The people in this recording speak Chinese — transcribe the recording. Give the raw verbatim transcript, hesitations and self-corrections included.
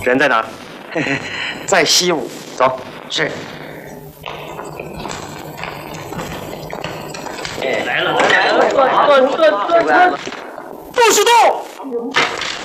人在哪？ 在西屋。 走。 是。 来了来了，断断断断断！ 不许动！